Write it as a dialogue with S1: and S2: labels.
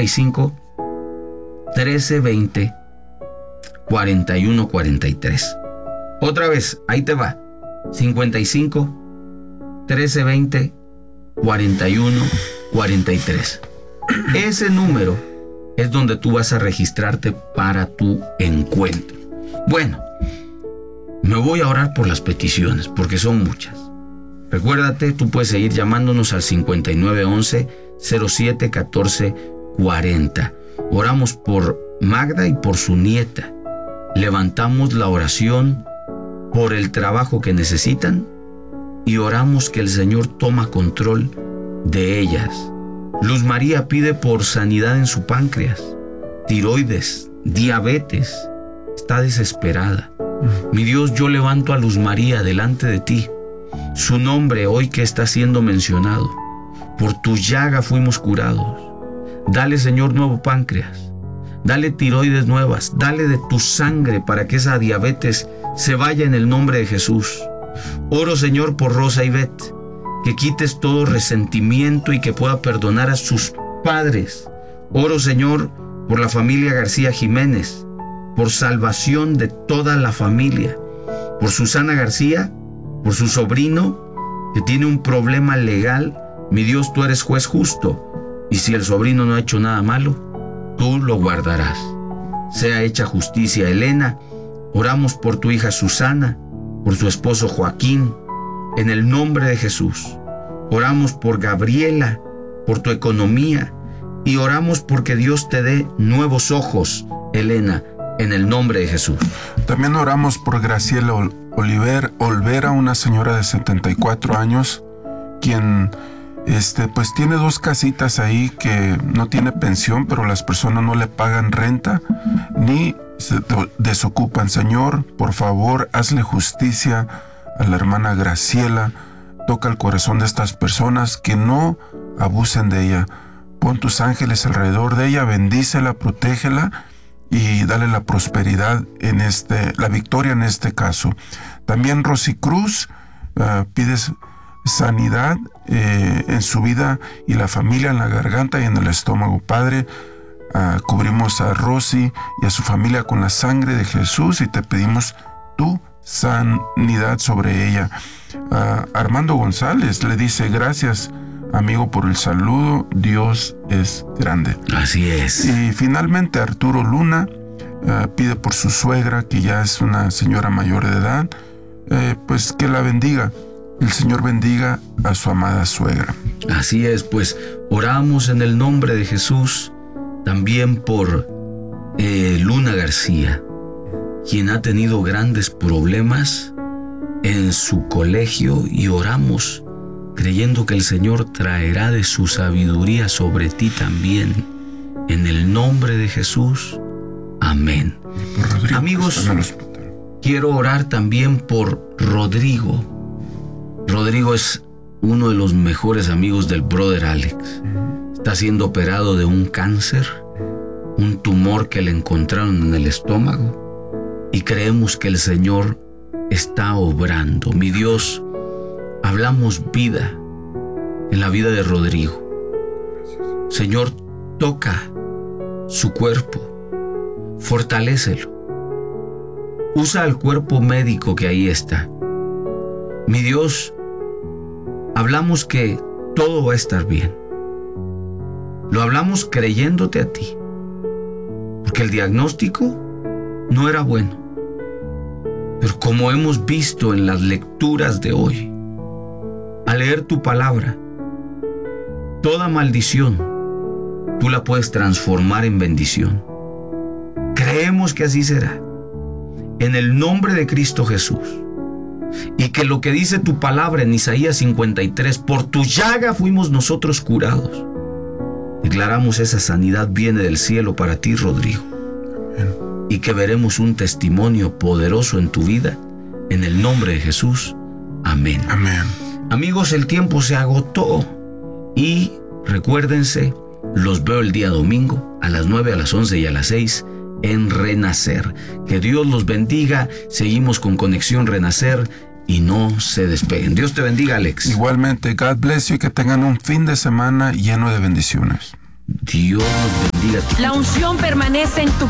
S1: 55 13 20 41 43. Otra vez, ahí te va. 55 13 20 41 43. Ese número es donde tú vas a registrarte para tu encuentro. Bueno, me voy a orar por las peticiones porque son muchas. Recuérdate, tú puedes seguir llamándonos al 5911 07 14 40. Oramos por Magda y por su nieta. Levantamos la oración por el trabajo que necesitan y oramos que el Señor toma control de ellas. Luz María pide por sanidad en su páncreas, tiroides, diabetes. Está desesperada. Mi Dios, yo levanto a Luz María delante de ti. Su nombre hoy que está siendo mencionado. Por tu llaga fuimos curados. Dale, Señor, nuevo páncreas. Dale tiroides nuevas. Dale de tu sangre para que esa diabetes se vaya en el nombre de Jesús. Oro, Señor, por Rosa Ivette, que quites todo resentimiento y que pueda perdonar a sus padres. Oro, Señor, por la familia García Jiménez, por salvación de toda la familia, por Susana García, por su sobrino que tiene un problema legal. Mi Dios, tú eres juez justo, y si el sobrino no ha hecho nada malo, tú lo guardarás. Sea hecha justicia. Elena, oramos por tu hija Susana, por su esposo Joaquín, en el nombre de Jesús. Oramos por Gabriela, por tu economía, y oramos porque Dios te dé nuevos ojos, Elena, en el nombre de Jesús.
S2: También oramos por Graciela Olvera, una señora de 74 años, quien pues tiene 2 casitas ahí que no tiene pensión, pero las personas no le pagan renta ni se desocupan. Señor, por favor, hazle justicia a la hermana Graciela. Toca el corazón de estas personas, que no abusen de ella. Pon tus ángeles alrededor de ella, bendícela, protégela y dale la prosperidad la victoria en este caso. También Rosy Cruz pides sanidad en su vida y la familia, en la garganta y en el estómago. Padre, cubrimos a Rosy y a su familia con la sangre de Jesús y te pedimos tu sanidad sobre ella. Armando González le dice: gracias, amigo, por el saludo. Dios es grande.
S1: Así es.
S2: Y finalmente Arturo Luna pide por su suegra, que ya es una señora mayor de edad, pues que la bendiga. El Señor bendiga a su amada suegra.
S1: Así es, pues oramos en el nombre de Jesús también por Luna García, quien ha tenido grandes problemas en su colegio, y oramos creyendo que el Señor traerá de su sabiduría sobre ti también. En el nombre de Jesús. Amén.
S2: Rodrigo,
S1: amigos, quiero orar también por Rodrigo. Rodrigo es uno de los mejores amigos del brother Alex. Está siendo operado de un cáncer, un tumor que le encontraron en el estómago, y creemos que el Señor está obrando. Mi Dios, hablamos vida en la vida de Rodrigo. Señor, toca su cuerpo, fortalécelo. Usa el cuerpo médico que ahí está. Mi Dios, hablamos que todo va a estar bien. Lo hablamos creyéndote a ti, porque el diagnóstico no era bueno. Pero como hemos visto en las lecturas de hoy, al leer tu palabra, toda maldición tú la puedes transformar en bendición. Creemos que así será, en el nombre de Cristo Jesús. Y que lo que dice tu palabra en Isaías 53, por tu llaga fuimos nosotros curados. Declaramos esa sanidad viene del cielo para ti, Rodrigo.
S2: Amén.
S1: Y que veremos un testimonio poderoso en tu vida, en el nombre de Jesús. Amén.
S2: Amén.
S1: Amigos, el tiempo se agotó y recuérdense, los veo el día domingo a las 9, a las 11 y a las 6 en Renacer. Que Dios los bendiga. Seguimos con Conexión Renacer y no se despeguen. Dios te bendiga, Alex.
S2: Igualmente, God bless you, y que tengan un fin de semana lleno de bendiciones.
S1: Dios nos bendiga.
S3: La unción permanece en tu